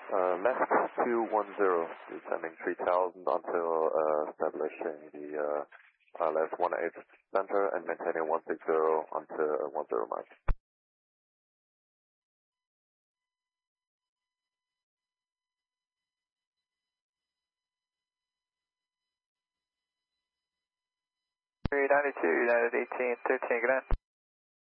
Left 210, descending 3000 until establishing the left 18 center and maintaining 160 until 10 miles. United 18, 13, good night.